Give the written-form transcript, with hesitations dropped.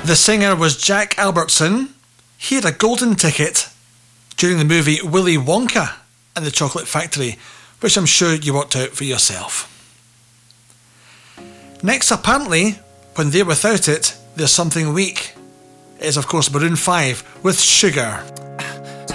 The singer was Jack Albertson. He had a golden ticket during the movie Willy Wonka and the Chocolate Factory, which I'm sure you worked out for yourself. Next, apparently, when they're without it, there's something weak. It is, of course, Maroon 5 with Sugar.